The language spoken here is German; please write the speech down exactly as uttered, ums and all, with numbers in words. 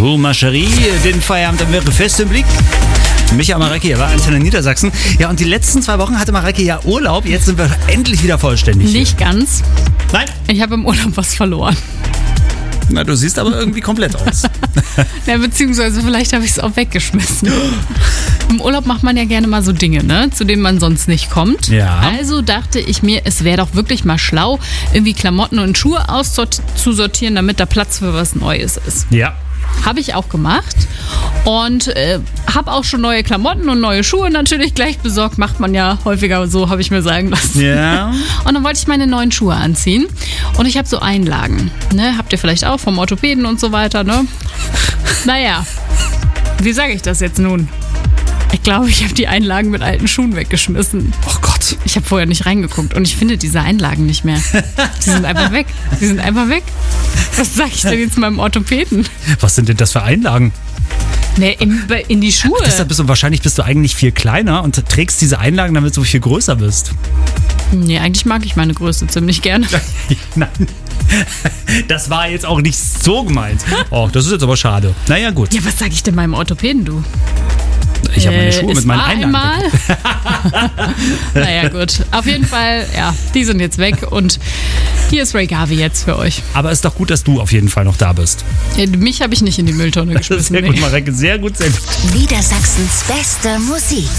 Bonjour, ma chérie. Den Feierabend haben wir fest im Blick. Micha Marecki, er war Antenne Niedersachsen. Ja, und die letzten zwei Wochen hatte Marecki ja Urlaub. Jetzt sind wir endlich wieder vollständig. Nicht hier. ganz. Nein? Ich habe im Urlaub was verloren. Na, du siehst aber irgendwie komplett aus. Ja, beziehungsweise vielleicht habe ich es auch weggeschmissen. Im Urlaub macht man ja gerne mal so Dinge, ne, zu denen man sonst nicht kommt. Ja. Also dachte ich mir, es wäre doch wirklich mal schlau, irgendwie Klamotten und Schuhe auszusortieren, damit da Platz für was Neues ist. Ja. Habe ich auch gemacht und äh, habe auch schon neue Klamotten und neue Schuhe natürlich gleich besorgt. Macht man ja häufiger so, habe ich mir sagen lassen. Ja. Und dann wollte ich meine neuen Schuhe anziehen und ich habe so Einlagen. Ne? Habt ihr vielleicht auch vom Orthopäden und so weiter, ne? Naja, wie sage ich das jetzt nun? Ich glaube, ich habe die Einlagen mit alten Schuhen weggeschmissen. Oh Gott. Ich habe vorher nicht reingeguckt und ich finde diese Einlagen nicht mehr. Die sind einfach weg. Die sind einfach weg. Was sage ich denn jetzt meinem Orthopäden? Was sind denn das für Einlagen? Ne, in, in die Schuhe. Ach, deshalb bist du wahrscheinlich bist du eigentlich viel kleiner und trägst diese Einlagen, damit du viel größer bist. Nee, eigentlich mag ich meine Größe ziemlich gerne. Nein. Das war jetzt auch nicht so gemeint. Oh, das ist jetzt aber schade. Naja, gut. Ja, was sag ich denn meinem Orthopäden, du? Ich habe meine Schuhe äh, mit meinen Einlagen. Einmal. Naja, gut. Auf jeden Fall, ja, die sind jetzt weg und hier ist Ray Garvey jetzt für euch. Aber es ist doch gut, dass du auf jeden Fall noch da bist. Ja, mich habe ich nicht in die Mülltonne geschmissen. Sehr gut, Marecki. Sehr gut, sehr gut. Niedersachsens beste Musik.